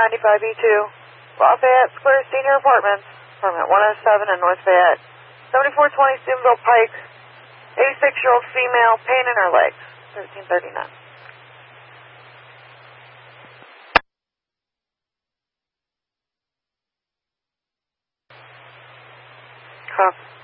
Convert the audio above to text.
95E2, Lafayette Square Senior Apartments, apartment 107 in North Fayette. 7420 Steubenville Pike, 86-year-old female, pain in her legs, 1339. Copy.